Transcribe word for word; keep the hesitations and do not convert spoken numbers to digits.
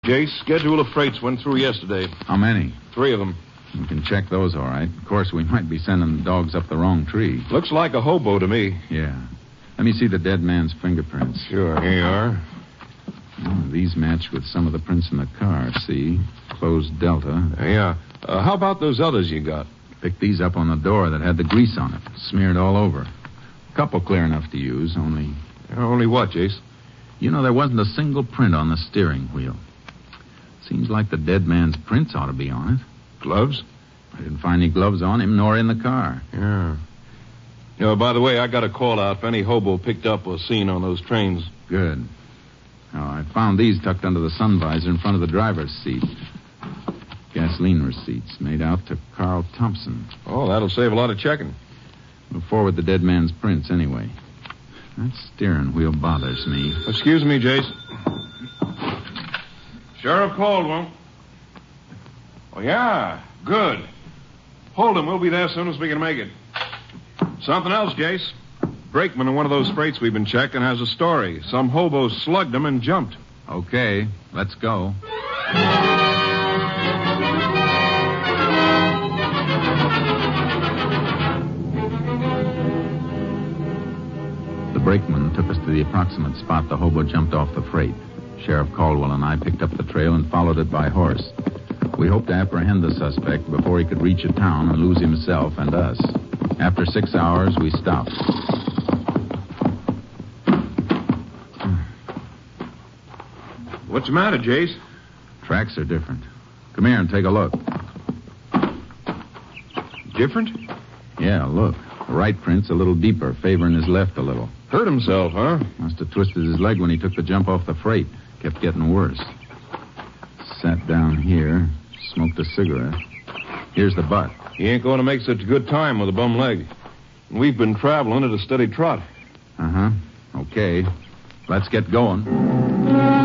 Jace, schedule of freights went through yesterday. How many? Three of them. We can check those, all right. Of course, we might be sending the dogs up the wrong tree. Looks like a hobo to me. Yeah. Let me see the dead man's fingerprints. Sure, here you are. Oh, these match with some of the prints in the car, see? Closed delta. Yeah. Uh, how about those others you got? Picked these up on the door that had the grease on it, smeared all over. Couple clear enough to use, only... Only what, Jace? You know, there wasn't a single print on the steering wheel. Seems like the dead man's prints ought to be on it. Gloves? I didn't find any gloves on him, nor in the car. Yeah. You know, by the way, I got a call out if any hobo picked up or seen on those trains. Good. Oh, I found these tucked under the sun visor in front of the driver's seat. Gasoline receipts made out to Carl Thompson. Oh, that'll save a lot of checking. We'll forward the dead man's prints anyway. That steering wheel bothers me. Excuse me, Jace. Sheriff Caldwell. Oh, yeah. Good. Hold him. We'll be there as soon as we can make it. Something else, Jace. Brakeman in one of those freights we've been checking has a story. Some hobo slugged him and jumped. Okay, let's go. The brakeman took us to the approximate spot the hobo jumped off the freight. Sheriff Caldwell and I picked up the trail and followed it by horse. We hoped to apprehend the suspect before he could reach a town and lose himself and us. After six hours, we stopped. What's the matter, Jace? Tracks are different. Come here and take a look. Different? Yeah, look. The right print's a little deeper, favoring his left a little. Hurt himself, huh? Must have twisted his leg when he took the jump off the freight. Kept getting worse. Sat down here, smoked a cigarette. Here's the butt. He ain't going to make such a good time with a bum leg. We've been traveling at a steady trot. Uh-huh. Okay. Let's get going.